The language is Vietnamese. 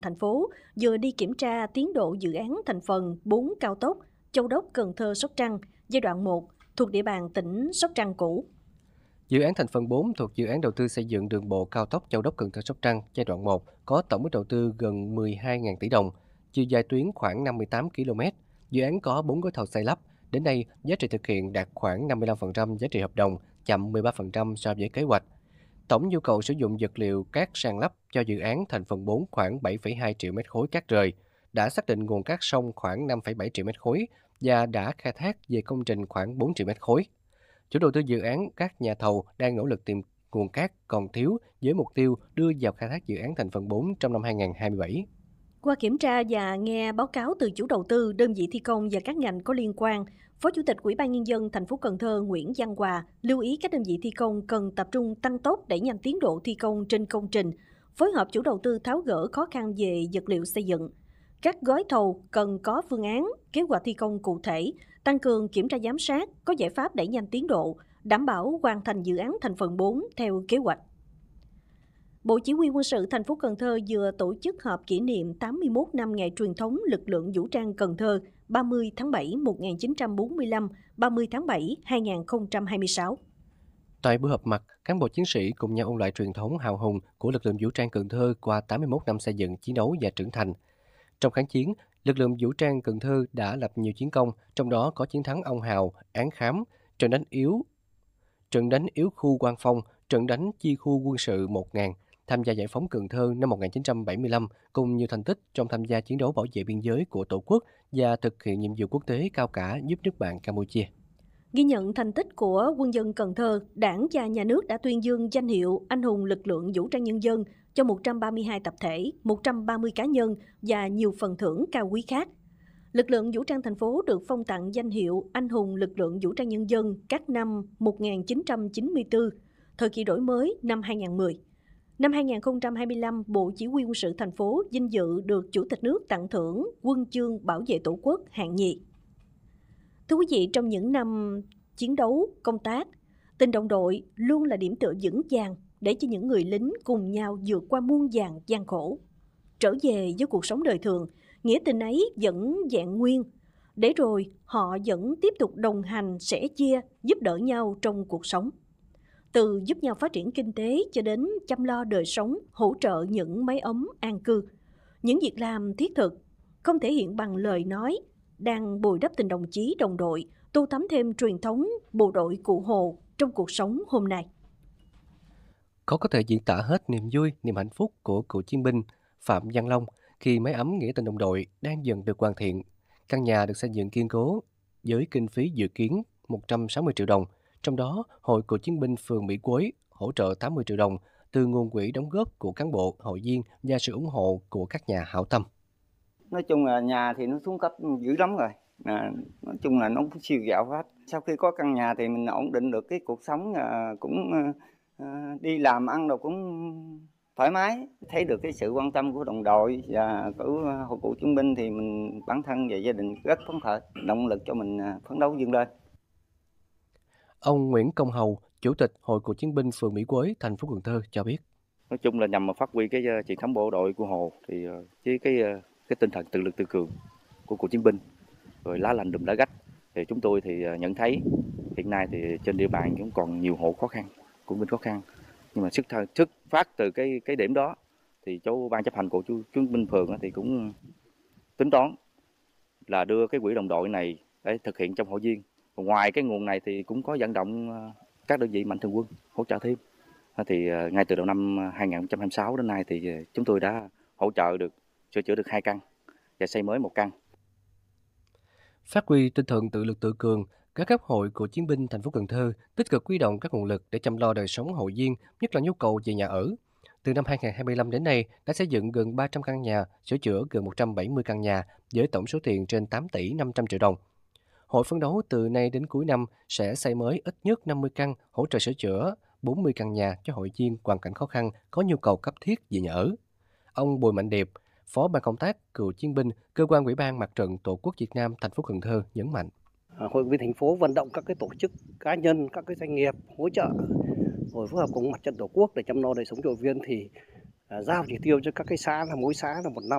thành phố vừa đi kiểm tra tiến độ dự án thành phần 4 cao tốc Châu Đốc - Cần Thơ - Sóc Trăng giai đoạn 1 thuộc địa bàn tỉnh Sóc Trăng cũ. Dự án thành phần 4 thuộc dự án đầu tư xây dựng đường bộ cao tốc Châu Đốc - Cần Thơ - Sóc Trăng giai đoạn 1 có tổng mức đầu tư gần 12.000 tỷ đồng, chiều dài tuyến khoảng 58 km. Dự án có 4 gói thầu xây lắp. Đến nay, giá trị thực hiện đạt khoảng 55% giá trị hợp đồng, chậm 13% so với kế hoạch. Tổng nhu cầu sử dụng vật liệu cát san lấp cho dự án thành phần 4 khoảng 7,2 triệu mét khối cát rời, đã xác định nguồn cát sông khoảng 5,7 triệu mét khối và đã khai thác về công trình khoảng 4 triệu mét khối. Chủ đầu tư dự án, các nhà thầu đang nỗ lực tìm nguồn cát còn thiếu với mục tiêu đưa vào khai thác dự án thành phần 4 trong năm 2027. Qua kiểm tra và nghe báo cáo từ chủ đầu tư, đơn vị thi công và các ngành có liên quan, Phó Chủ tịch Ủy ban Nhân dân thành phố Cần Thơ Nguyễn Văn Hòa lưu ý các đơn vị thi công cần tập trung tăng tốc đẩy nhanh tiến độ thi công trên công trình, phối hợp chủ đầu tư tháo gỡ khó khăn về vật liệu xây dựng. Các gói thầu cần có phương án, kế hoạch thi công cụ thể, tăng cường kiểm tra giám sát, có giải pháp đẩy nhanh tiến độ, đảm bảo hoàn thành dự án thành phần 4 theo kế hoạch. Bộ Chỉ huy Quân sự thành phố Cần Thơ vừa tổ chức họp kỷ niệm 81 năm ngày truyền thống lực lượng vũ trang Cần Thơ 30 tháng 7 1945, 30 tháng 7 2026. Tại buổi họp mặt, cán bộ chiến sĩ cùng nhau ôn lại truyền thống hào hùng của lực lượng vũ trang Cần Thơ qua 81 năm xây dựng, chiến đấu và trưởng thành. Trong kháng chiến, lực lượng vũ trang Cần Thơ đã lập nhiều chiến công, trong đó có chiến thắng Ông Hào, Án Khám, trận đánh yếu khu Quan Phong, trận đánh chi khu quân sự 1000, tham gia giải phóng Cần Thơ năm 1975, cùng nhiều thành tích trong tham gia chiến đấu bảo vệ biên giới của Tổ quốc và thực hiện nhiệm vụ quốc tế cao cả giúp nước bạn Campuchia. Ghi nhận thành tích của quân dân Cần Thơ, Đảng và Nhà nước đã tuyên dương danh hiệu Anh hùng lực lượng vũ trang nhân dân cho 132 tập thể, 130 cá nhân và nhiều phần thưởng cao quý khác. Lực lượng vũ trang thành phố được phong tặng danh hiệu Anh hùng lực lượng vũ trang nhân dân các năm 1994, thời kỳ đổi mới năm 2010. Năm 2025, Bộ Chỉ huy Quân sự thành phố vinh dự được Chủ tịch nước tặng thưởng Huân chương Bảo vệ Tổ quốc hạng nhì. Thưa quý vị, trong những năm chiến đấu, công tác, tình đồng đội luôn là điểm tựa vững vàng để cho những người lính cùng nhau vượt qua muôn vàn gian khổ. Trở về với cuộc sống đời thường, nghĩa tình ấy vẫn vẹn nguyên, để rồi họ vẫn tiếp tục đồng hành, sẻ chia, giúp đỡ nhau trong cuộc sống. Từ giúp nhau phát triển kinh tế cho đến chăm lo đời sống, hỗ trợ những mái ấm an cư. Những việc làm thiết thực, không thể hiện bằng lời nói, đang bồi đắp tình đồng chí đồng đội, tô thắm thêm truyền thống bộ đội Cụ Hồ trong cuộc sống hôm nay. Khó có thể diễn tả hết niềm vui, niềm hạnh phúc của cựu chiến binh Phạm Văn Long khi mái ấm nghĩa tình đồng đội đang dần được hoàn thiện. Căn nhà được xây dựng kiên cố với kinh phí dự kiến 160 triệu đồng, trong đó Hội Cựu chiến binh phường Mỹ Quế hỗ trợ 80 triệu đồng từ nguồn quỹ đóng góp của cán bộ, hội viên và sự ủng hộ của các nhà hảo tâm. Nói chung là nhà thì nó xuống cấp dữ lắm rồi. Nói chung là nó cũng siêu dạo hết. Sau khi có căn nhà thì mình ổn định được cái cuộc sống, cũng đi làm ăn đâu cũng thoải mái. Thấy được cái sự quan tâm của đồng đội và của hội cựu chiến binh thì mình bản thân và gia đình rất phấn khởi, động lực cho mình phấn đấu vươn lên. Ông Nguyễn Công Hầu, Chủ tịch Hội Cựu chiến binh phường Mỹ Quế, thành phố Cần Thơ cho biết. Nói chung là nhằm mà phát huy cái truyền thống bộ đội của Hồ thì với cái tinh thần tự lực tự cường của cựu chiến binh, rồi lá lành đùm lá rách, thì chúng tôi thì nhận thấy hiện nay thì trên địa bàn cũng còn nhiều hộ khó khăn, cựu binh khó khăn, nhưng mà xuất phát từ cái điểm đó thì chỗ ban chấp hành của chiến binh phường thì cũng tính toán là đưa cái quỹ đồng đội này để thực hiện trong hội viên. Ngoài cái nguồn này thì cũng có vận động các đơn vị mạnh thường quân hỗ trợ thêm. Thì ngay từ đầu năm 2026 đến nay thì chúng tôi đã hỗ trợ được sửa chữa được 2 căn và xây mới 1 căn. Phát huy tinh thần tự lực tự cường, các cấp hội của chiến binh thành phố Cần Thơ tích cực huy động các nguồn lực để chăm lo đời sống hội viên, nhất là nhu cầu về nhà ở. Từ năm 2025 đến nay đã xây dựng gần 300 căn nhà, sửa chữa gần 170 căn nhà với tổng số tiền trên 8 tỷ 500 triệu đồng. Hội phấn đấu từ nay đến cuối năm sẽ xây mới ít nhất 50 căn, hỗ trợ sửa chữa 40 căn nhà cho hội viên hoàn cảnh khó khăn có nhu cầu cấp thiết về nhà ở. Ông Bùi Mạnh Điệp, Phó ban công tác cựu chiến binh, Cơ quan Ủy ban Mặt trận Tổ quốc Việt Nam thành phố Cần Thơ nhấn mạnh. Hội viên thành phố vận động các cái tổ chức cá nhân, các cái doanh nghiệp hỗ trợ, rồi phối hợp cùng Mặt trận Tổ quốc để chăm lo đời sống cho hội viên thì giao chỉ tiêu cho các cái xã là mỗi xã là một năm